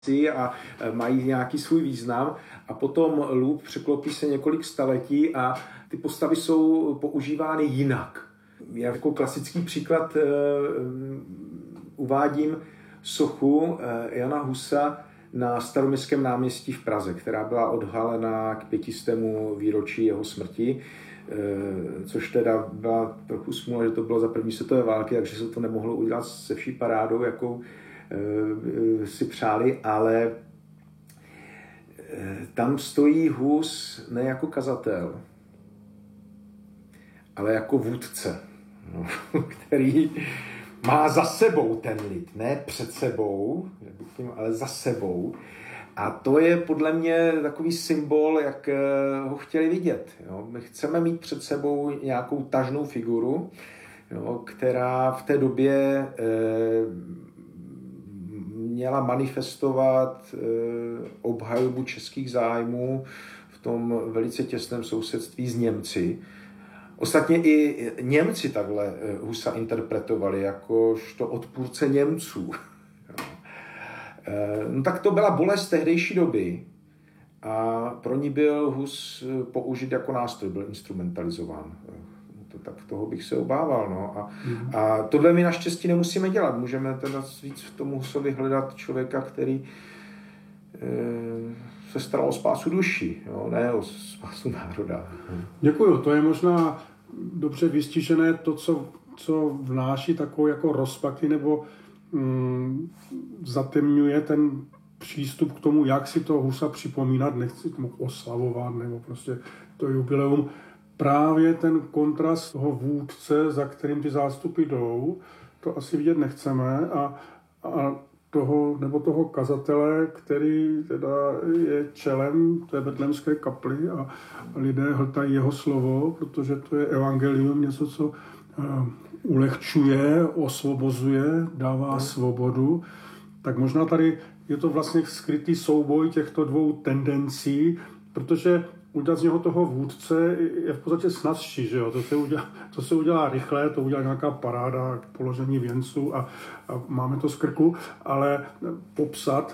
a mají nějaký svůj význam a potom lup překlopí se několik staletí a ty postavy jsou používány jinak. Jako klasický příklad uvádím sochu Jana Husa na Staroměstském náměstí v Praze, která byla odhalena k 500. výročí jeho smrti, což teda byla trochu smůla, že to bylo za první světové války, takže se to nemohlo udělat se vší parádou, jakou si přáli, ale tam stojí Hus ne jako kazatel, ale jako vůdce, který má za sebou ten lid, ne před sebou, ale za sebou. A to je podle mě takový symbol, jak ho chtěli vidět. Jo. My chceme mít před sebou nějakou tažnou figuru, jo, která v té době měla manifestovat obhajobu českých zájmů v tom velice těsném sousedství s Němci. Ostatně i Němci takhle Husa interpretovali jakožto odpůrce Němců. No tak to byla bolest tehdejší doby a pro ní byl Hus použit jako nástroj, byl instrumentalizován. Tak toho bych se obával. No. A tohle my naštěstí nemusíme dělat. Můžeme teda víc v tomu Husovi hledat člověka, který se staral o spásu duší, jo? Ne o spásu národa. Děkuju, to je možná dobře vystižené to, co vnáší takovou jako rozpaky nebo zatemňuje ten přístup k tomu, jak si toho Husa připomínat, nechci tomu oslavovat, nebo prostě to jubileum. Právě ten kontrast toho vůdce, za kterým ty zástupy jdou, to asi vidět nechceme a toho kazatele, který teda je čelem té betlémské kapli a lidé hltají jeho slovo, protože to je evangelium, něco, co ulehčuje, osvobozuje, dává svobodu. Tak možná tady je to vlastně skrytý souboj těchto dvou tendencí, protože udělat z něho toho vůdce je v podstatě snazší, že jo? To se udělá rychle, to udělá nějaká paráda k položení věnců a máme to z krku, ale popsat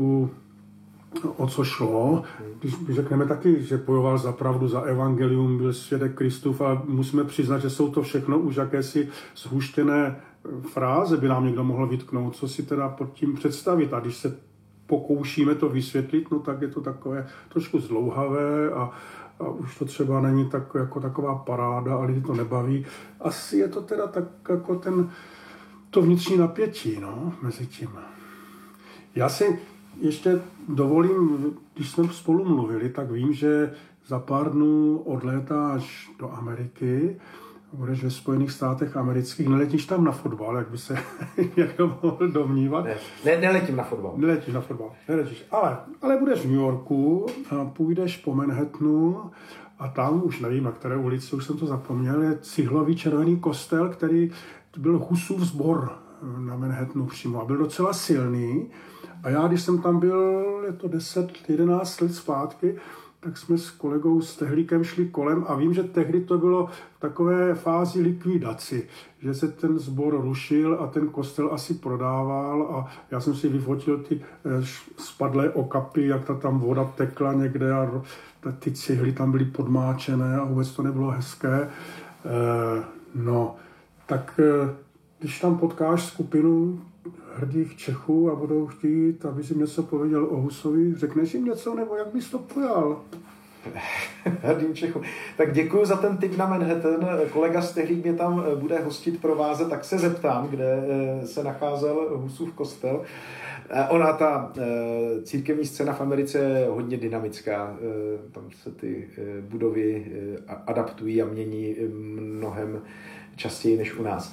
o co šlo, když řekneme taky, že bojoval za pravdu, za evangelium, byl svědek Kristův a musíme přiznat, že jsou to všechno už jakési zhuštěné fráze, by nám někdo mohl vytknout, co si teda pod tím představit. A když se pokoušíme to vysvětlit, no tak je to takové trošku zdlouhavé a už to třeba není jako taková paráda a lidi to nebaví. Asi je to teda tak jako to vnitřní napětí, no, mezi tím. Já si ještě dovolím, když jsme spolu mluvili, tak vím, že za pár dnů odlétáš do Ameriky, budeš ve Spojených státech amerických, neletíš tam na fotbal, jak by se někdo mohl domnívat. Neletím na fotbal. Neletíš na fotbal, neletíš. Ale budeš v New Yorku, a půjdeš po Manhattanu a tam, už nevím, na které ulici, už jsem to zapomněl, je cihlový červený kostel, který byl Husův sbor na Manhattanu přímo a byl docela silný. A já, když jsem tam byl, je to 10-11 let zpátky, tak jsme s kolegou Stehlíkem šli kolem a vím, že tehdy to bylo v takové fázi likvidaci, že se ten sbor rušil a ten kostel asi prodával a já jsem si vyfotil ty spadlé okapy, jak ta tam voda tekla někde a ty cihly tam byly podmáčené a vůbec to nebylo hezké. No, tak když tam potkáš skupinu hrdých Čechů a budou chtít, aby si něco pověděl o Husovi, řekneš jim něco, nebo jak bys to pojal? Hrdým Čechům. Tak děkuji za ten tip na Manhattan. Kolega Stehlík mě tam bude hostit, provázet, tak se zeptám, kde se nacházel Husův kostel. Ona, ta církevní scéna v Americe je hodně dynamická. Tam se ty budovy adaptují a mění mnohem častěji než u nás.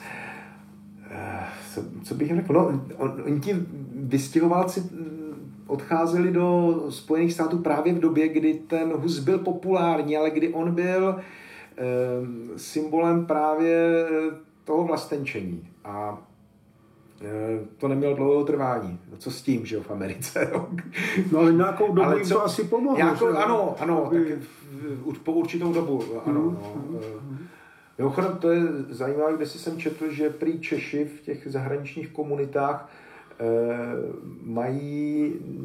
Co bych jim řekl? No, oni ti vystěhovalci odcházeli do Spojených států právě v době, kdy ten Hus byl populární, ale kdy on byl symbolem právě toho vlastenčení. A to nemělo dlouhou trvání. No co s tím, že jo, v Americe? No ale nějakou dobu jim to asi pomohlo. Ano, tak po určitou dobu. Ano, Mimochodem, to je zajímavé, kde si jsem četl, že prý Češi v těch zahraničních komunitách mají